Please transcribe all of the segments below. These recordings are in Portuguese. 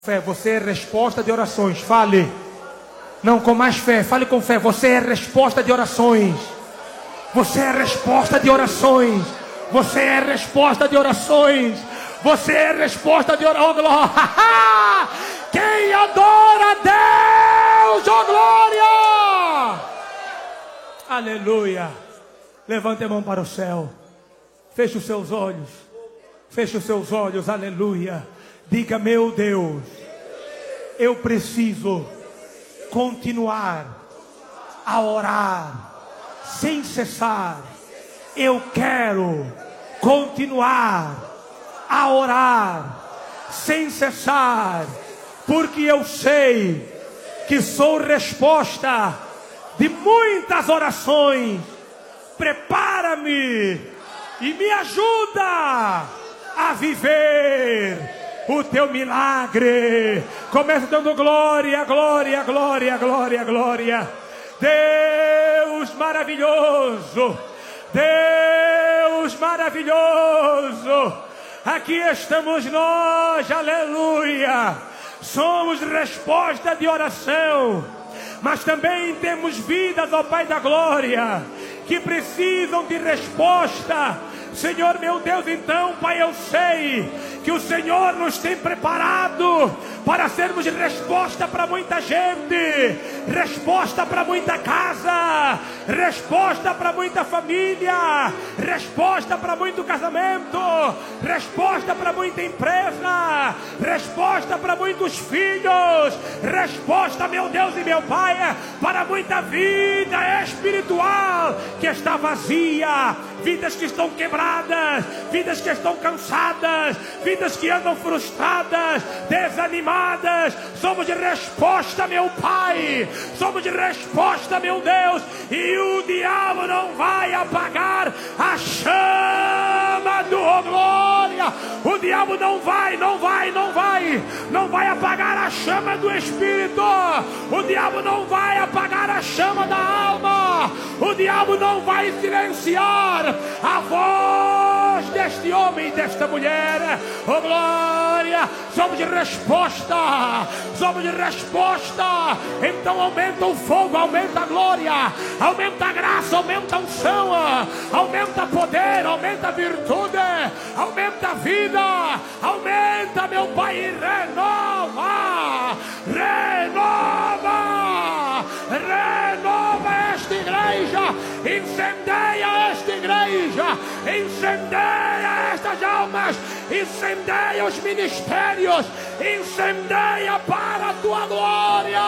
Fé, você é resposta de orações. Fale. Não, com mais fé. Fale com fé. Você é resposta de orações. Você é resposta de orações. Você é resposta de orações. Você é resposta de orações. Oh, glória. Quem adora a Deus, oh glória. Aleluia. Levante a mão para o céu. Feche os seus olhos. Feche os seus olhos. Aleluia. Diga: meu Deus, eu preciso continuar a orar sem cessar. Eu quero continuar a orar sem cessar, porque eu sei que sou resposta de muitas orações. Prepara-me e me ajuda a viver o teu milagre. Começa dando glória, glória, glória, glória, glória. Deus maravilhoso, Deus maravilhoso. Aqui estamos nós, aleluia. Somos resposta de oração, mas também temos vidas, ó Pai da glória, que precisam de resposta. Senhor meu Deus, então, Pai, eu sei que o Senhor nos tem preparado para sermos resposta para muita gente, resposta para muita casa, resposta para muita família, resposta para muito casamento, resposta para muita empresa, resposta para muitos filhos, resposta, meu Deus e meu Pai, para muita vida espiritual que está vazia, vidas que estão quebradas, vidas que estão cansadas, vidas que andam frustradas, desanimadas. Somos de resposta, meu Pai. Somos de resposta, meu Deus. E o diabo não vai apagar a chama do glória. O diabo não vai apagar a chama do Espírito. O diabo não vai apagar a chama da alma. O diabo não vai silenciar a voz deste homem e desta mulher. Oh glória. Somos de resposta. Somos de resposta. Então aumenta o fogo, aumenta a glória, aumenta a graça, aumenta a unção, aumenta poder, aumenta a virtude, aumenta a vida, aumenta, meu Pai, e renova, renova, renova esta igreja, incendeia esta igreja, incendeia estas almas, incendeia os ministérios, incendeia para a tua glória.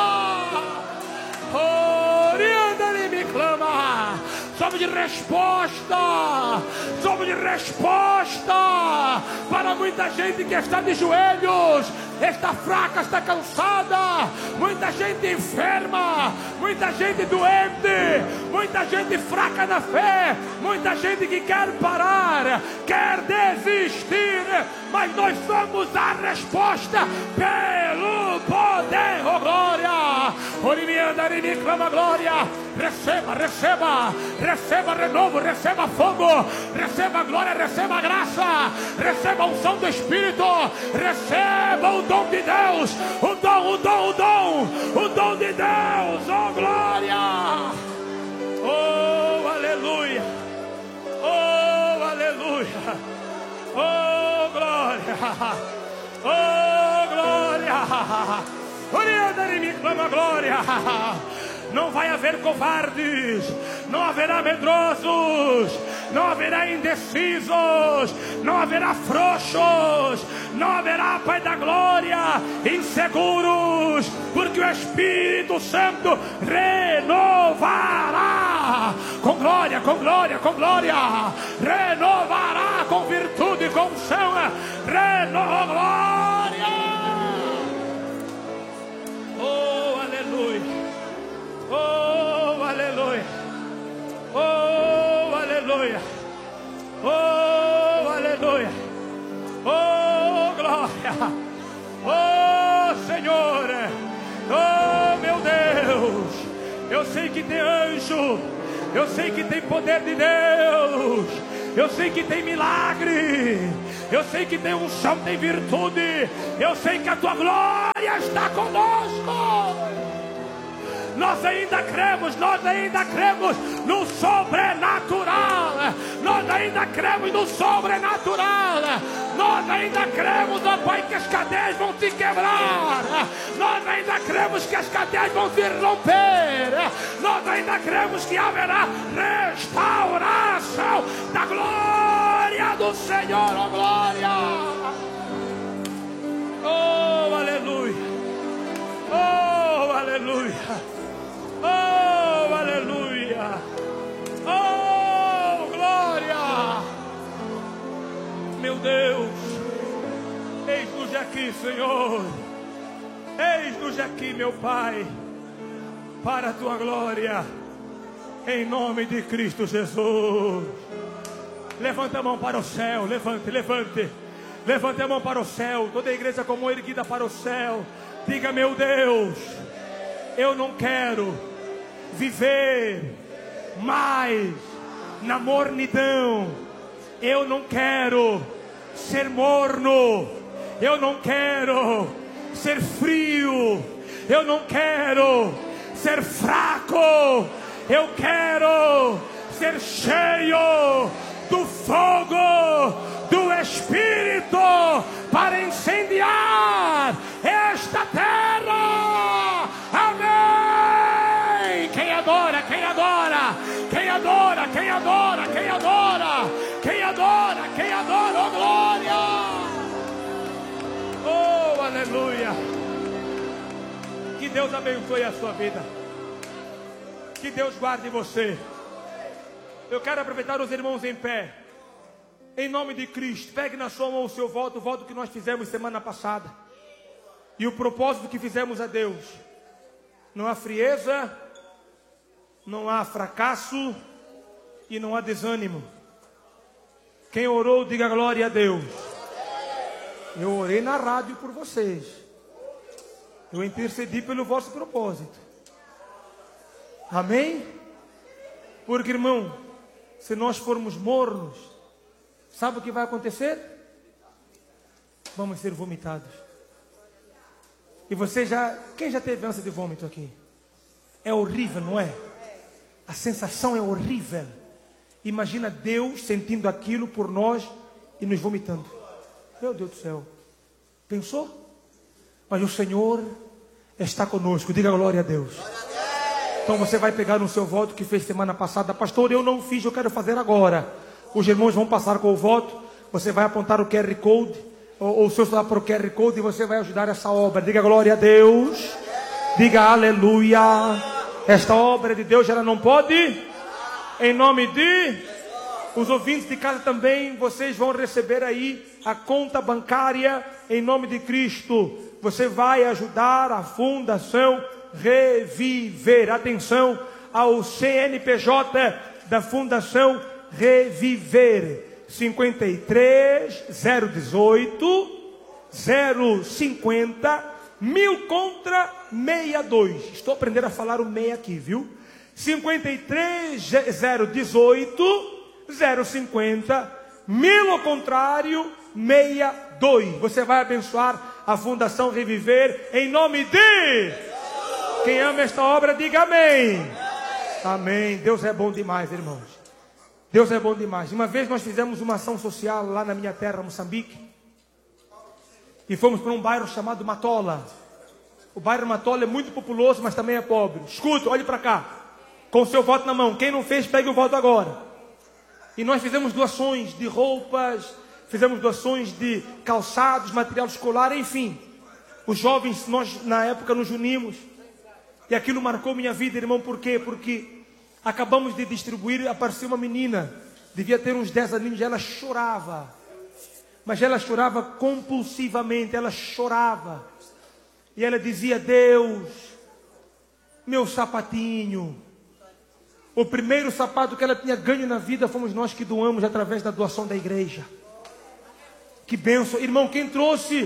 Orienta-me, me clama. Somos de resposta. Somos de resposta para muita gente que está de joelhos, está fraca, está cansada, muita gente enferma, muita gente doente, muita gente fraca na fé, muita gente que quer parar, quer desistir, mas nós somos a resposta pelo poder, oh glória. Orimianda, me clama glória. Receba, receba, receba renovo, receba fogo, receba glória, receba graça, receba a unção do Espírito, receba o dom de Deus, o dom de Deus, oh glória, oh aleluia, oh aleluia, oh glória, oh glória, orienta-me, me clama glória. Não vai haver covardes, não haverá medrosos, não haverá indecisos, não haverá frouxos, não haverá, Pai da glória, inseguros, porque o Espírito Santo renovará com glória, com glória, com glória, renovará com virtude, com unção, renova glória. Oh, aleluia. Oh, aleluia. Oh, aleluia. Oh, aleluia. Oh, glória. Oh, Senhor. Oh, meu Deus. Eu sei que tem anjo. Eu sei que tem poder de Deus. Eu sei que tem milagre. Eu sei que tem unção, tem virtude. Eu sei que a tua glória glória está conosco. Nós ainda cremos no sobrenatural. Nós ainda cremos no sobrenatural. Nós ainda cremos, ó Pai, que as cadeias vão se quebrar. Nós ainda cremos que as cadeias vão se romper. Nós ainda cremos que haverá restauração da glória do Senhor. Oh, glória! Oh, aleluia! Oh, aleluia! Oh, aleluia! Oh, glória! Meu Deus, eis-nos aqui, Senhor. Eis-nos aqui, meu Pai, para a tua glória, em nome de Cristo Jesus. Levanta a mão para o céu, levante. Levante a mão para o céu, toda a igreja com a mão erguida para o céu. Diga: meu Deus, eu não quero viver mais na mornidão. Eu não quero ser morno. Eu não quero ser frio. Eu não quero ser fraco. Eu quero ser cheio do fogo do Espírito para incendiar esta terra. Amém. Quem adora, quem adora, quem adora, quem adora, quem adora, quem adora, quem adora, oh glória, oh aleluia. Que Deus abençoe a sua vida, que Deus guarde você. Eu quero aproveitar os irmãos em pé, em nome de Cristo. Pegue na sua mão o seu voto, o voto que nós fizemos semana passada, e o propósito que fizemos a Deus. Não há frieza, não há fracasso e não há desânimo. Quem orou, diga glória a Deus. Eu orei na rádio por vocês. Eu intercedi pelo vosso propósito. Amém? Porque, irmão, se nós formos mornos, sabe o que vai acontecer? Vamos ser vomitados. E você quem já teve ânsia de vômito aqui? É horrível, não é? A sensação é horrível. Imagina Deus sentindo aquilo por nós e nos vomitando. Meu Deus do céu. Pensou? Mas o Senhor está conosco. Diga glória a Deus. Então você vai pegar no seu voto que fez semana passada. Pastor, eu não fiz, eu quero fazer agora. Os irmãos vão passar com o voto. Você vai apontar o QR Code, ou o seu celular para o QR Code, e você vai ajudar essa obra. Diga glória a Deus. Diga aleluia. Esta obra de Deus, ela não pode. Em nome de... Os ouvintes de casa também, vocês vão receber aí a conta bancária em nome de Cristo. Você vai ajudar a Fundação Reviver. Atenção ao CNPJ da Fundação Reviver: 53 018 050 1000 contra 62. Estou aprendendo a falar o meia aqui, viu? 53 018 050 1000 ao contrário 62. Você vai abençoar a Fundação Reviver em nome de... Quem ama esta obra, diga amém. Amém. Deus é bom demais, irmãos. Deus é bom demais. Uma vez nós fizemos uma ação social lá na minha terra, Moçambique, e fomos para um bairro chamado Matola. O bairro Matola é muito populoso, mas também é pobre. Escuta, olhe para cá, com o seu voto na mão. Quem não fez, pegue o voto agora. E nós fizemos doações de roupas, fizemos doações de calçados, material escolar, enfim. Os jovens, nós na época nos unimos. E aquilo marcou minha vida, irmão. Por quê? Porque acabamos de distribuir, apareceu uma menina, devia ter uns 10 aninhos, ela chorava. Mas ela chorava compulsivamente, ela chorava. E ela dizia: Deus, meu sapatinho. O primeiro sapato que ela tinha ganho na vida fomos nós que doamos através da doação da igreja. Que bênção. Irmão, quem trouxe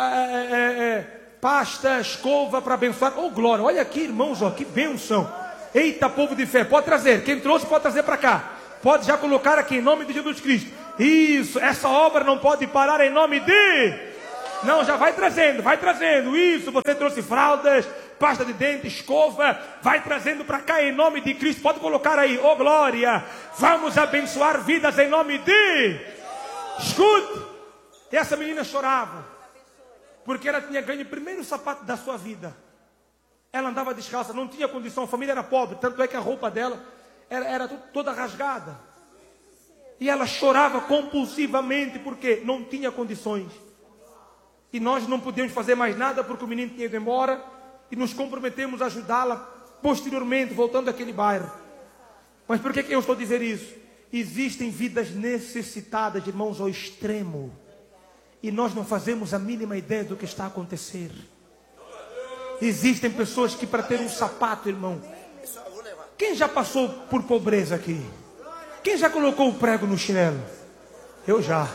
pasta, escova para abençoar? Oh, glória. Olha aqui, irmãos, ó, que bênção. Eita, povo de fé. Pode trazer. Quem trouxe pode trazer para cá. Pode já colocar aqui em nome de Jesus Cristo. Isso. Essa obra não pode parar em nome de... Não, já vai trazendo. Isso, você trouxe fraldas, pasta de dente, escova. Vai trazendo para cá em nome de Cristo. Pode colocar aí, oh glória. Vamos abençoar vidas em nome de... Escute. Essa menina chorava. Porque ela tinha ganho o primeiro sapato da sua vida. Ela andava descalça, não tinha condição. A família era pobre, tanto é que a roupa dela era toda rasgada. E ela chorava compulsivamente porque não tinha condições. E nós não podíamos fazer mais nada porque o menino tinha ido embora. E nos comprometemos a ajudá-la posteriormente, voltando àquele bairro. Mas por que eu estou a dizer isso? Existem vidas necessitadas, irmãos, ao extremo. E nós não fazemos a mínima ideia do que está a acontecer. Existem pessoas que para ter um sapato, irmão... Quem já passou por pobreza aqui? Quem já colocou o prego no chinelo? Eu já.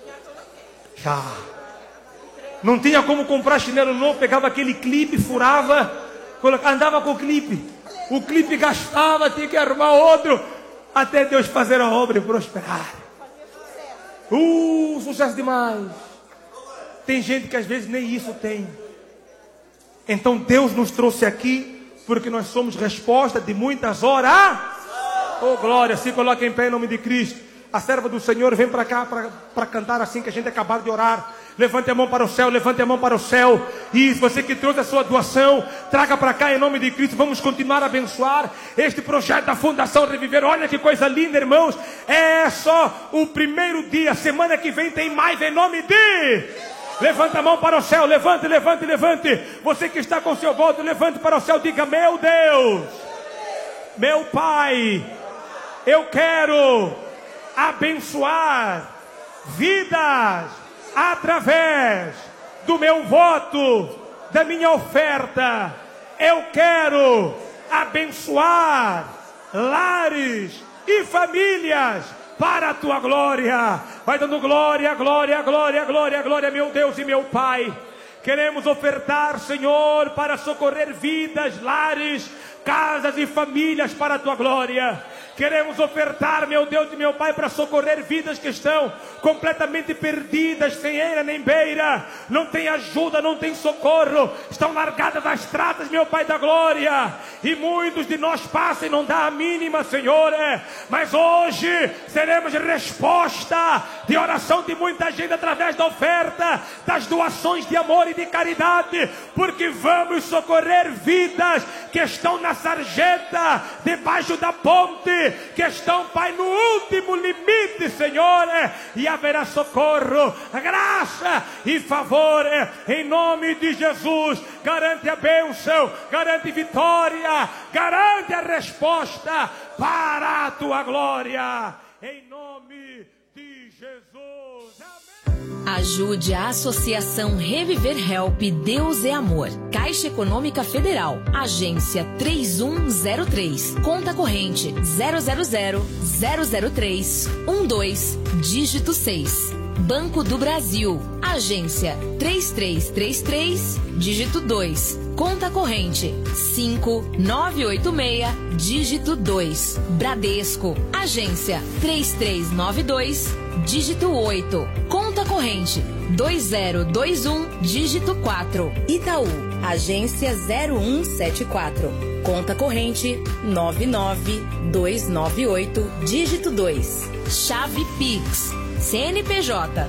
Não tinha como comprar chinelo novo, pegava aquele clipe, furava, andava com o clipe. O clipe gastava, tinha que arrumar outro, até Deus fazer a obra e prosperar. Sucesso demais. Tem gente que às vezes nem isso tem. Então Deus nos trouxe aqui, porque nós somos resposta de muitas horas. Oh glória, se coloca em pé em nome de Cristo. A serva do Senhor vem para cá para cantar assim que a gente acabar de orar. Levante a mão para o céu, levante a mão para o céu. E você que trouxe a sua doação, traga para cá em nome de Cristo. Vamos continuar a abençoar este projeto da Fundação Reviver. Olha que coisa linda, irmãos. É só o primeiro dia. Semana que vem tem mais em nome de... Levanta a mão para o céu, levante. Você que está com o seu voto, levante para o céu, diga: meu Deus, meu Pai, eu quero abençoar vidas através do meu voto, da minha oferta. Eu quero abençoar lares e famílias para a tua glória. Vai dando glória, meu Deus e meu Pai. Queremos ofertar, Senhor, para socorrer vidas, lares, casas e famílias para a tua glória. Queremos ofertar, meu Deus e meu Pai, para socorrer vidas que estão completamente perdidas, sem eira nem beira, não tem ajuda, não tem socorro, estão largadas das estradas, meu Pai da glória. E muitos de nós passam e não dá a mínima, Senhor. Mas hoje seremos resposta de oração de muita gente através da oferta, das doações de amor e de caridade, porque vamos socorrer vidas que estão na sarjeta, debaixo da ponte, que estão, Pai, no último limite, Senhor, e haverá socorro, graça e favor, em nome de Jesus. Garante a bênção, garante vitória, garante a resposta para a tua glória, em nome de Jesus. Amém. Ajude a Associação Reviver Help Deus é Amor. Caixa Econômica Federal. Agência 3103. Conta corrente 000-003-12, dígito 6. Banco do Brasil. Agência 3333, dígito 2. Conta corrente 5986, dígito 2. Bradesco. Agência 3392, dígito 8. Conta corrente 2021, dígito 4. Itaú. Agência 0174. Conta corrente 99298, dígito 2. Chave Pix. CNPJ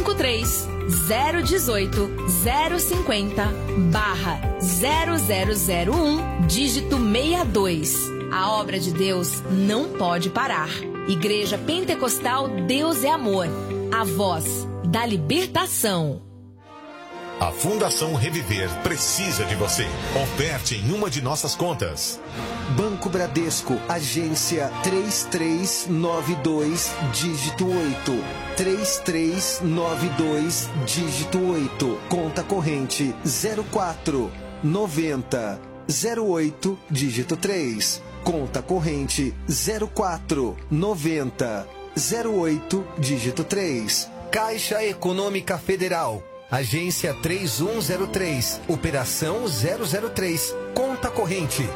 53-018-050/0001, dígito 62. A obra de Deus não pode parar. Igreja Pentecostal Deus é Amor. A voz da libertação. A Fundação Reviver precisa de você. Oferte em uma de nossas contas. Banco Bradesco, agência 3392, dígito 8. 3392, dígito 8. Conta corrente 049008, dígito 3. Conta corrente 049008, dígito 3. Caixa Econômica Federal. Agência 3103, Operação 003, Conta Corrente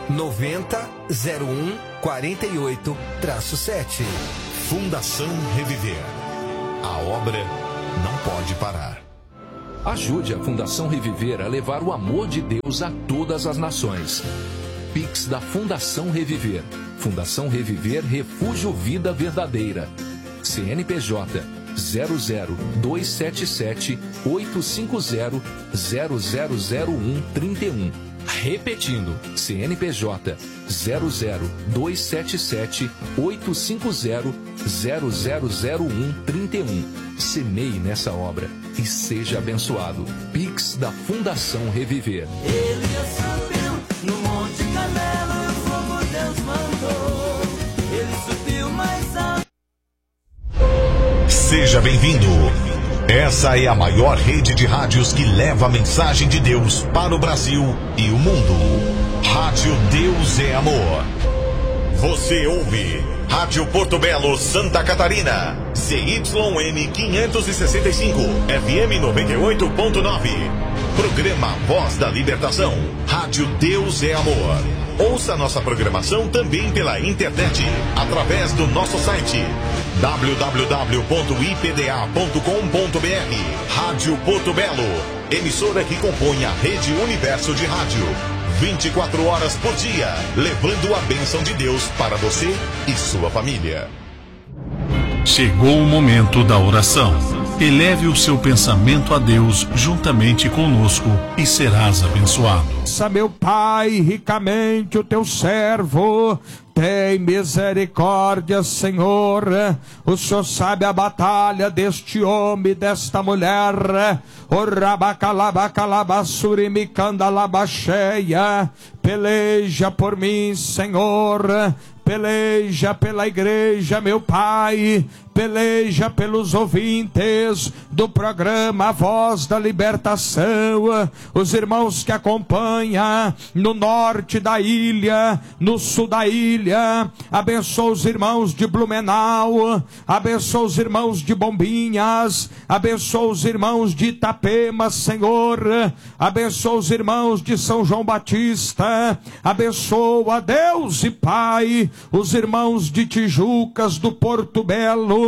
900148-7. Fundação Reviver. A obra não pode parar. Ajude a Fundação Reviver a levar o amor de Deus a todas as nações. Pix da Fundação Reviver. Fundação Reviver Refúgio Vida Verdadeira. CNPJ 00277 850 0001 31. Repetindo, CNPJ 00277 850 0001 31. Semeie nessa obra e seja abençoado. Pix da Fundação Reviver. Ele subiu no Monte Carmelo e o fogo Deus mandou. Ele subiu mais alto. Seja bem-vindo. Essa é a maior rede de rádios que leva a mensagem de Deus para o Brasil e o mundo. Rádio Deus é Amor. Você ouve Rádio Porto Belo, Santa Catarina. CYN 565, FM 98.9. Programa Voz da Libertação. Rádio Deus é Amor. Ouça nossa programação também pela internet, através do nosso site www.ipda.com.br. Rádio Porto Belo, emissora que compõe a Rede Universo de Rádio. 24 horas por dia, levando a bênção de Deus para você e sua família. Chegou o momento da oração. Eleve o seu pensamento a Deus juntamente conosco e serás abençoado. Meu Pai, ricamente o teu servo, tem misericórdia, Senhor. O Senhor sabe a batalha deste homem, desta mulher. Peleja por mim, Senhor. Peleja pela igreja, meu Pai. Peleja pelos ouvintes do programa A Voz da Libertação, os irmãos que acompanham no norte da ilha, no sul da ilha. Abençoa os irmãos de Blumenau, abençoa os irmãos de Bombinhas, abençoa os irmãos de Itapema, Senhor. Abençoa os irmãos de São João Batista, abençoa, Deus e Pai, os irmãos de Tijucas, do Porto Belo.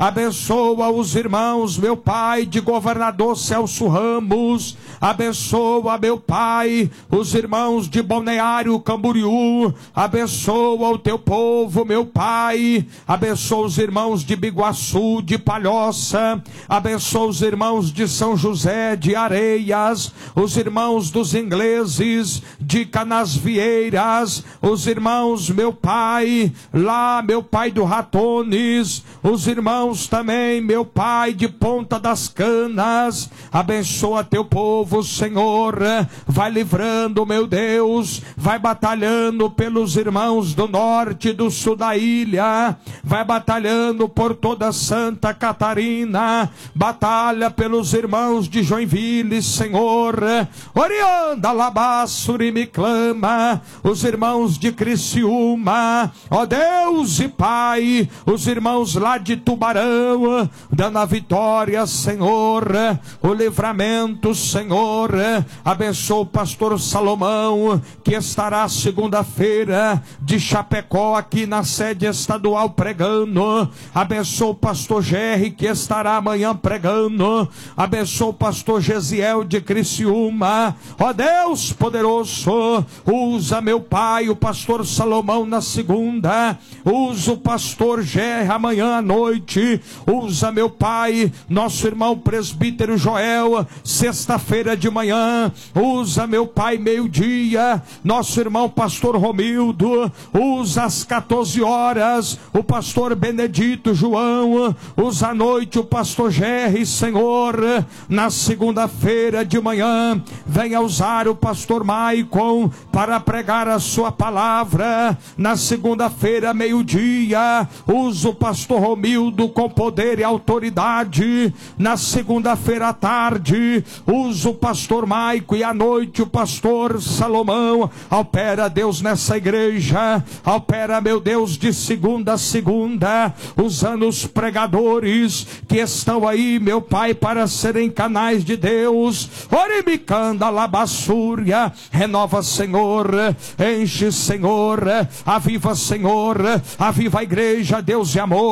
Abençoa os irmãos, meu Pai, de Governador Celso Ramos. Abençoa, meu Pai, os irmãos de Balneário Camboriú. Abençoa o teu povo, meu Pai. Abençoa os irmãos de Biguaçu, de Palhoça. Abençoa os irmãos de São José de Areias, os irmãos dos ingleses de Canasvieiras, os irmãos, meu Pai, lá, meu Pai, do Ratones, os irmãos também, meu Pai, de Ponta das Canas. Abençoa teu povo, Senhor. Vai livrando, meu Deus, vai batalhando pelos irmãos do norte e do sul da ilha, vai batalhando por toda Santa Catarina, batalha pelos irmãos de Joinville, Senhor. Orianda Labassuri me clama, os irmãos de Criciúma, ó Deus e Pai, os irmãos lá de Tubarão, dando a vitória, Senhor, o livramento, Senhor. Abençoa o pastor Salomão, que estará segunda-feira de Chapecó aqui na sede estadual pregando. Abençoa o pastor Gerry, que estará amanhã pregando. Abençoa o pastor Gesiel de Criciúma. Ó Deus poderoso, usa, meu Pai, o pastor Salomão na segunda, usa o pastor Gerry amanhã à noite, usa, meu Pai, nosso irmão presbítero Joel, sexta-feira de manhã, usa, meu Pai, meio-dia, nosso irmão pastor Romildo, usa às 14 horas, o pastor Benedito João, usa à noite o pastor Gerry, Senhor. Na segunda-feira de manhã, venha usar o pastor Maicon para pregar a sua palavra. Na segunda-feira, meio-dia, usa o pastor Romildo com poder e autoridade. Na segunda-feira à tarde, usa o pastor Maico, e à noite o pastor Salomão. Opera, Deus, nessa igreja, opera, meu Deus, de segunda a segunda, usando os pregadores que estão aí, meu Pai, para serem canais de Deus. Orimicanda labassúria, renova, Senhor, enche, Senhor, aviva, Senhor, aviva a igreja, Deus e amor,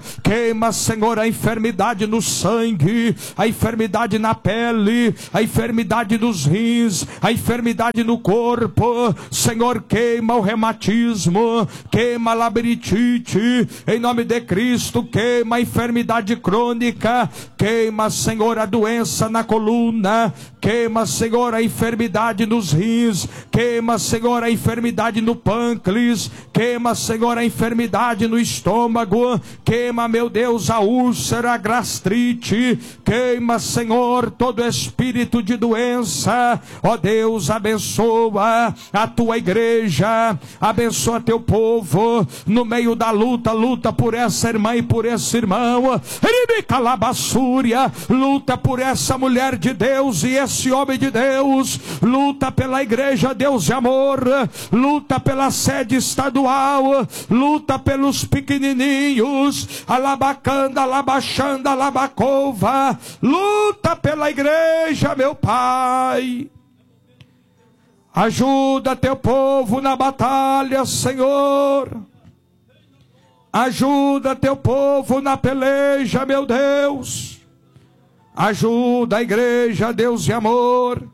Queima, Senhor, a enfermidade no sangue, a enfermidade na pele, a enfermidade nos rins, a enfermidade no corpo. Senhor, queima o reumatismo, queima a labirintite, em nome de Cristo. Queima a enfermidade crônica, queima, Senhor, a doença na coluna, queima, Senhor, a enfermidade nos rins, queima, Senhor, a enfermidade no pâncreas, queima, Senhor, a enfermidade no estômago, queima, meu Deus, a úlcera, a gastrite, queima, Senhor, todo espírito de doença. Ó Deus, abençoa a tua igreja, abençoa teu povo no meio da luta. Luta por essa irmã e por esse irmão, luta por essa mulher de Deus e esse homem de Deus, luta pela igreja Deus de amor, luta pela sede estadual, luta pelos pequenininhos, alabacanda, alabachanda, alabacova, luta pela igreja, meu Pai. Ajuda teu povo na batalha, Senhor. Ajuda teu povo na peleja, meu Deus. Ajuda a igreja, Deus de amor.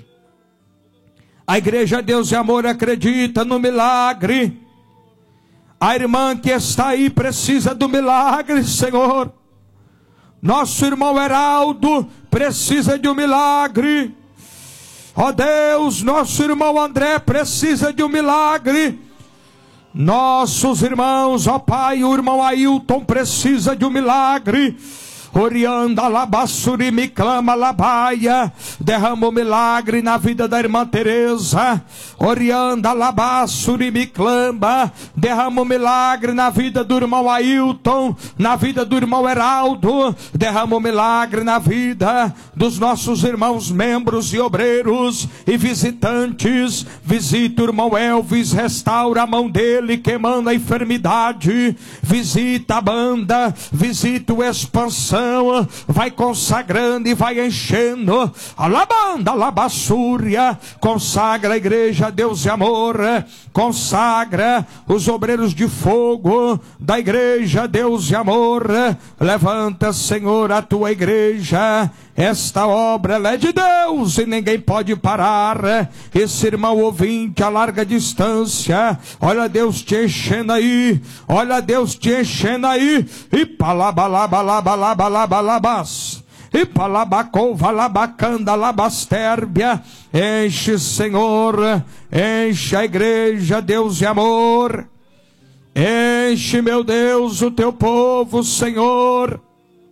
A igreja, Deus de amor, acredita no milagre. A irmã que está aí precisa do milagre, Senhor. Nosso irmão Heraldo precisa de um milagre. Ó Deus, nosso irmão André precisa de um milagre. Nossos irmãos, ó Pai, o irmão Ailton precisa de um milagre. Orianda labassuri me clama labaia, derrama o milagre na vida da irmã Teresa. Orianda labassuri me clama, derrama o milagre na vida do irmão Ailton, na vida do irmão Heraldo, derrama o milagre na vida dos nossos irmãos membros e obreiros e visitantes. Visita o irmão Elvis, restaura a mão dele queimando a enfermidade, visita a banda, visita o Expansão, vai consagrando e vai enchendo. Alabanda, alabassúria, consagra a igreja, Deus de amor, consagra os obreiros de fogo da igreja, Deus de amor. Levanta, Senhor, a tua igreja. Esta obra ela é de Deus e ninguém pode parar. Esse irmão ouvinte a larga distância, olha Deus te enchendo aí, olha Deus te enchendo aí. E palabalabalabalabalabas, e palabacova labacanda labasterbia. Enche, Senhor, enche a igreja, Deus de amor. Enche, meu Deus, o teu povo, Senhor.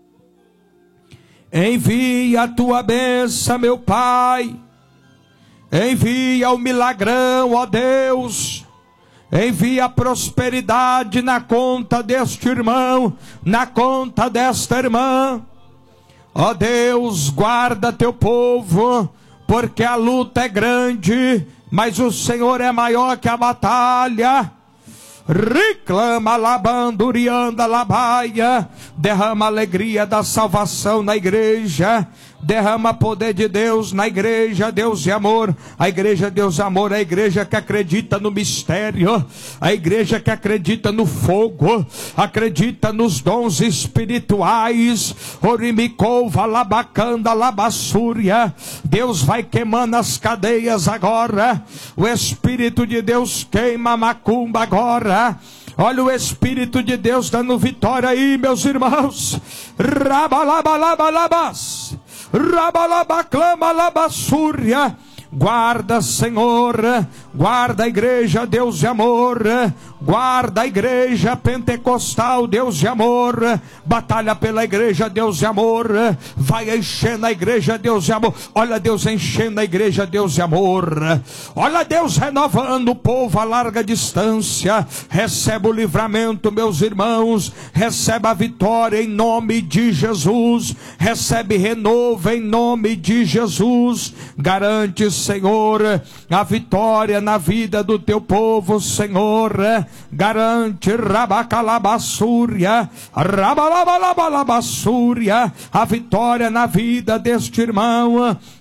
Envia a tua bênção, meu Pai. Envia o milagrão, ó Deus. Envia a prosperidade na conta deste irmão, na conta desta irmã. Ó Deus, guarda teu povo, porque a luta é grande, mas o Senhor é maior que a batalha. Reclama labandurianda labaia, derrama a alegria da salvação na igreja, derrama poder de Deus na igreja, Deus de amor. A igreja, Deus de amor, a igreja que acredita no mistério, a igreja que acredita no fogo, acredita nos dons espirituais. Orimicova, labacanda, labassúria. Deus vai queimando as cadeias agora. O Espírito de Deus queima a macumba agora. Olha o Espírito de Deus dando vitória aí, meus irmãos. Rabalabalabas, rabalabaclama labassúria. Guarda, Senhor, guarda a igreja, Deus de amor, guarda a igreja pentecostal, Deus de amor, batalha pela igreja, Deus de amor, vai enchendo a igreja, Deus de amor. Olha Deus enchendo a igreja, Deus de amor. Olha Deus renovando o povo a larga distância. Recebe o livramento, meus irmãos, recebe a vitória em nome de Jesus, recebe renovo em nome de Jesus. Garante, Senhor, a vitória na vida do teu povo, Senhor. Garante, rabacalabassúria, rabalabalabassúria, a vitória na vida deste irmão.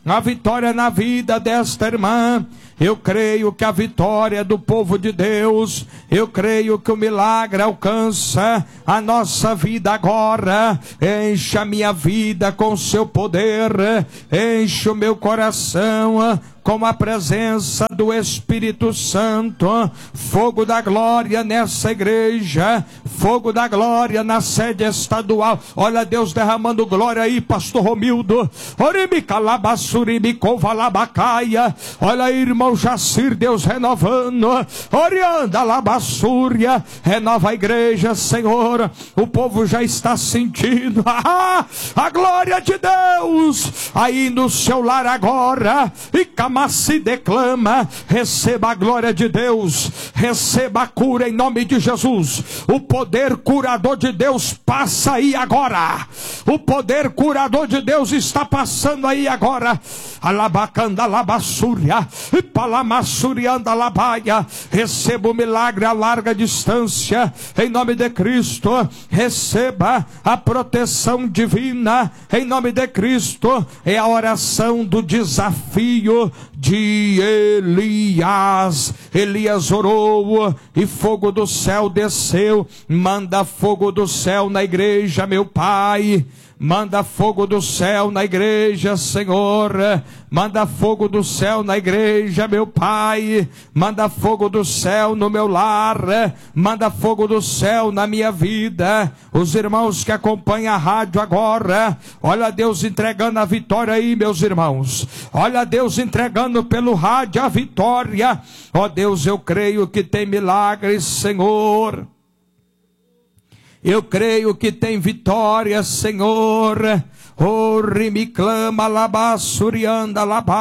a vitória na vida desta irmã. Eu creio que a vitória é do povo de Deus. Eu creio que o milagre alcança a nossa vida agora. Encha a minha vida com seu poder. Enche o meu coração com a presença do Espírito Santo. Fogo da glória nessa igreja. Fogo da glória na sede estadual. Olha Deus derramando glória aí, pastor Romildo. Olha aí, irmão Jacir, Deus renovando. Orianda Labassúria. Renova a igreja, Senhor. O povo já está sentindo a glória de Deus aí no seu lar agora. E se declama, receba a glória de Deus, receba a cura em nome de Jesus. O poder curador de Deus passa aí agora. O poder curador de Deus está passando aí agora. Alabacanda labassúria, e palamassurianda labaia. Receba o milagre a larga distância em nome de Cristo. Receba a proteção divina em nome de Cristo. É a oração do desafio de Elias. Elias orou e fogo do céu desceu. Manda fogo do céu na igreja, meu Pai. Manda fogo do céu na igreja, Senhor. Manda fogo do céu na igreja, meu Pai. Manda fogo do céu no meu lar. Manda fogo do céu na minha vida. Os irmãos que acompanham a rádio agora, olha Deus entregando a vitória aí, meus irmãos. Olha Deus entregando pelo rádio a vitória. Ó Deus, eu creio que tem milagres, Senhor. Eu creio que tem vitória, Senhor. Oh, me clama, labassurianda,